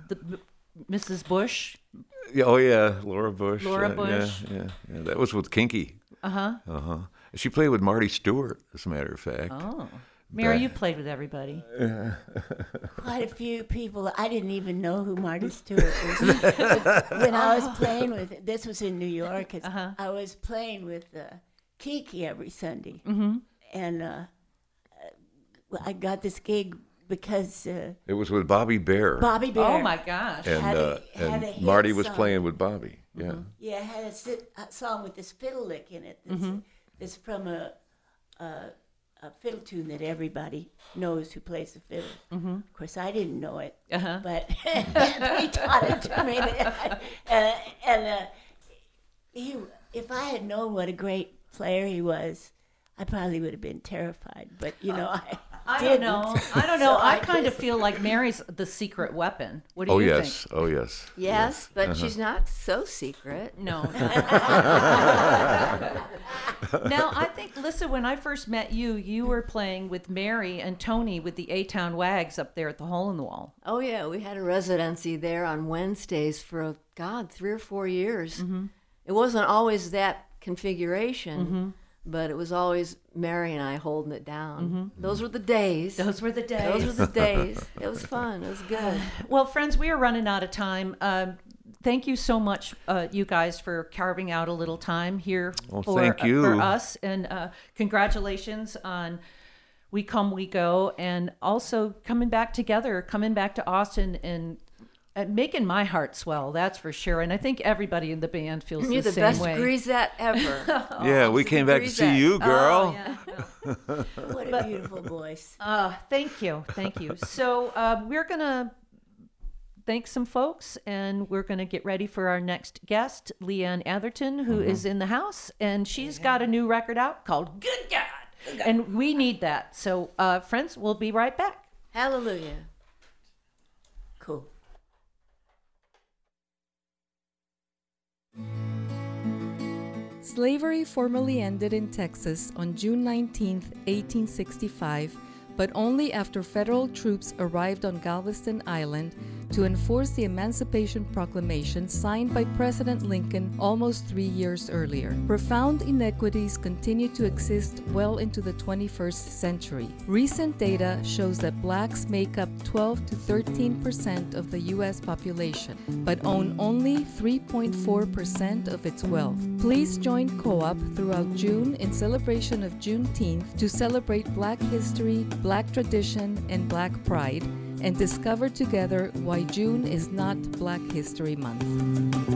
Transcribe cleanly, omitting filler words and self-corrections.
Mrs. Bush. Yeah, oh yeah, Laura Bush. Laura Bush. Yeah. That was with Kinky. She played with Marty Stewart, as a matter of fact. Oh, Mary, you played with everybody. Quite a few people. I didn't even know who Marty Stewart was. When I was playing with, this was in New York, I was playing with Kiki every Sunday. And I got this gig because... it was with Bobby Bear. Bobby Bear. Oh, my gosh. And, had a hit Marty was song. playing with Bobby. Yeah. Yeah, it had a song with this fiddle lick in it. It's from a fiddle tune that everybody knows who plays the fiddle. Of course, I didn't know it, but he taught it to me. If I had known what a great player he was, I probably would have been terrified. But I don't know. So I kind of feel like Mary's the secret weapon. What do you think? Oh, yes. Yes, but she's not so secret. No. Now, I think, Lissa, when I first met you, you were playing with Mary and Tony with the A-Town Wags up there at the Hole in the Wall. Oh, yeah, we had a residency there on Wednesdays for, 3 or 4 years. It wasn't always that configuration, but it was always Mary and I holding it down. Those were the days. Those were the days. Those were the days. It was fun. It was good. Well, friends, we are running out of time. Thank you so much, you guys, for carving out a little time here for us. And congratulations on We Come, We Go, and also coming back together, coming back to Austin and making my heart swell, that's for sure. And I think everybody in the band feels the same way. You're the best Grisette ever. Yeah, we came back to see you, girl. What a beautiful voice. Thank you. So we're going to thank some folks, and we're going to get ready for our next guest, Leanne Atherton, who is in the house, and she's got a new record out called Good God. And we need that. So, friends, we'll be right back. Hallelujah. Cool. Slavery formally ended in Texas on June 19, 1865, but only after federal troops arrived on Galveston Island to enforce the Emancipation Proclamation signed by President Lincoln almost 3 years earlier. Profound inequities continue to exist well into the 21st century. Recent data shows that blacks make up 12 to 13% of the U.S. population, but own only 3.4% of its wealth. Please join Co-op throughout June in celebration of Juneteenth to celebrate Black history, Black tradition, and Black pride, and discover together why June is not Black History Month.